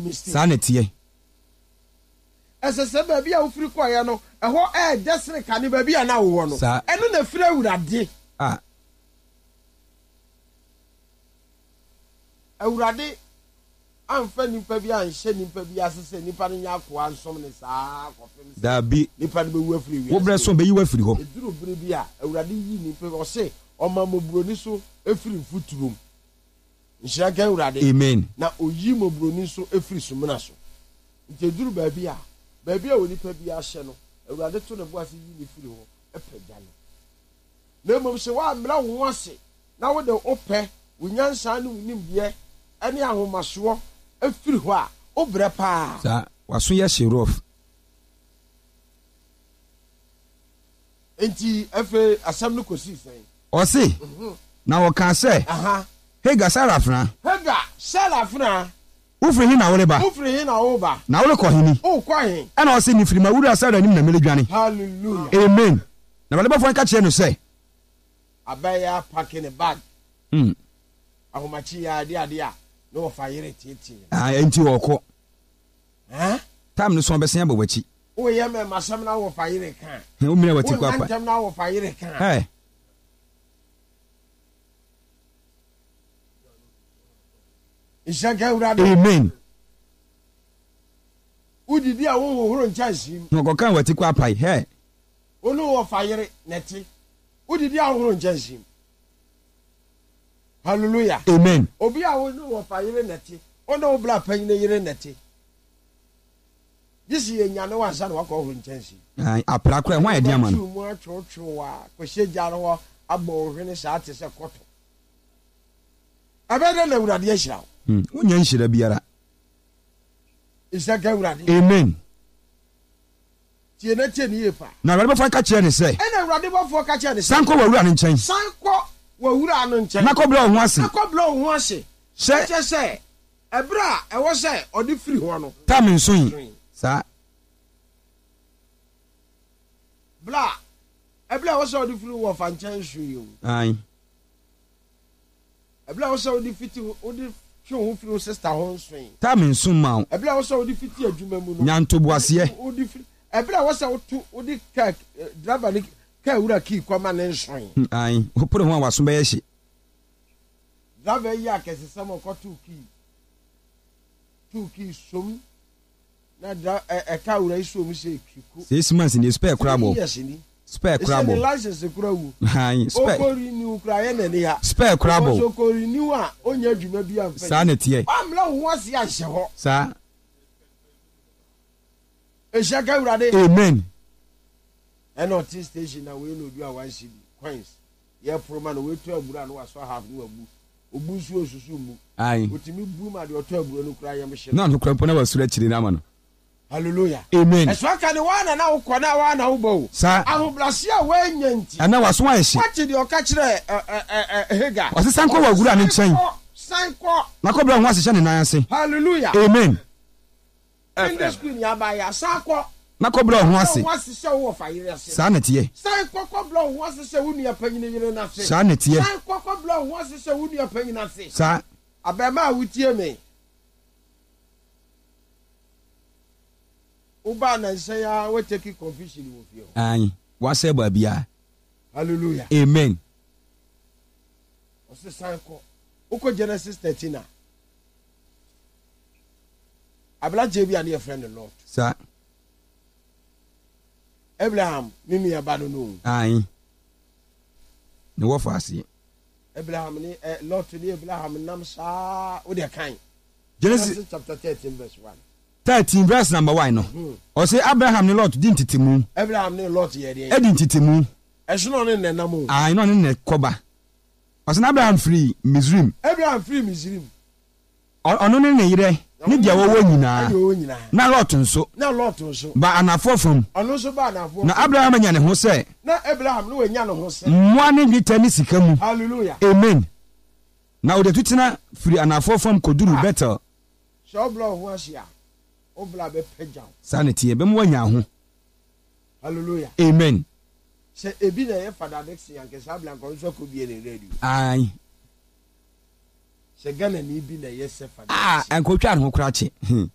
mistake Sana tie. Ese se ba bia wo firi kwa ya no eho desere ka ne ba bia na wo no eno na firi awurade awurade amfa nipa bi anhye nipa bi asese nipa no nya akoa nsom ne saa kofem da bi nipa no be wu afiri wi wo bre so be yi wa firi ho eduru bere bi a awurade yi nipa o se oma mobroni so efiri futurum nhia ga awurade amen na oyi mobroni so efiri sumuna so nti eduru ba bi a woni pa bi ahye no awurade to ne bo ase yi ne firi ho epagya no na mom se wa mra wo ase na wo de opɛ wo nyansa ne wonim de ane ahomaso efiri ho a obrɛ pa sa waso ye sherof enti efe asam no kosi sen o se na wo kan se Hega Sarafna Ufri hin na wo ba na wo ko hini ana o se ni firi ma wura Sara nim na meledwane hallelujah amen na bale bafo ka kire no se abaya packing a bag ahomachi ya ade a no fire tete enti wo ko tam no so besen abawachi o ye me masam na wo fire kan o mi na wati kwa pa tam na wo fire kan amen udidi a wo horo nchansim no ko kan wati kwa pai onu wo fire neti udidi a horo nchansim hallelujah amen obi a wo fire neti ono wo bla pan ne yire neti disi enya no wansa no ko horo nchansim apra kra ho ayedi ama no mu achochowa ko shejaro ho abo hwene sa ate se koto abeda na urade ahira wonya nhira biara isaka urade amen tie na tie ni yefa na urade bafo ka kire ne se ena urade bafo ka kire ne se sanko wa wura ne nchen sanko wa wura no nchen na ko bla ho ase se ebra ewo se odi firi ho no tam nso yi sa bla ebla wo se odi firi wo fa nchen hwe yo ebla wo se odi fiti odi hwe ho firi sister ho nso yi tam nso ma ebla wo se odi fiti adwuma mu no nyanto boase odi firi ebla wo se odi ka driver ni ka wura ki kwama ne nso yi oporo ho waso be ye hye driver yi akese samo ko two key som na ka wura iso mu se kiku 6 months ni spare crabo spare crabo license kurawu spare okori ni ukra ye na ni ha spare crabo okori ni wa onya adwuma bi amfa sa na tie amla ho ase ahye ho sa eshaka urade amen eno tea station na we no du a 1 cedi coins ye proma no we to abura no waso half no abu obusu osusu mu otimi bu ma de oto abura no kura ye mhye na no kura pona wasura chiri na ma no hallelujah amen eswaka ne wana na ukona wana ubo ahoblase a wanyanti ana waso ahye wachi de oka kire Hega wase sanko wa wura ne nchen sanko na ko bla ho ase ne nan ase hallelujah amen in the screen ya ba ya sanko na ko bla ho ase se wo fa yire ase sa na tie sanko ko bla ho ase se wunu ya panyine yire na ase sa na tie sanko ko bla ho ase se wunu ya panyine ase sa abema awutie me uba na nse ya we take confusion wo fie wase ba bia hallelujah amen ose sanko uko Genesis 13 abla jebi ani friend the Lord sa Abraham mimi ya bado no ne wo fase Abraham ni Lot ni Abraham nam sa o de kan Genesis chapter 13 verse 1 13 verse number 1 no o say Abraham ni Lot din titemu Abraham ni Lot ye de edin titemu no ne nenam no ne koba o say Abraham free Misrim ono ne yire ni dia wo nyina na Lot nso ba anafo fam ono so ba anafo na Abraham anya ne ho se na Abraham no anya ne ho se mo ne gita ni sika mu hallelujah amen na o de tutina free anafo fam koduru better so blow ho asia o bla be pagya sanity be mo anya ho hallelujah amen se ebi na ye fada dex yanke sabla ko so ko bi ne radio se gana ni bi na ye se fada enko twa ho kra che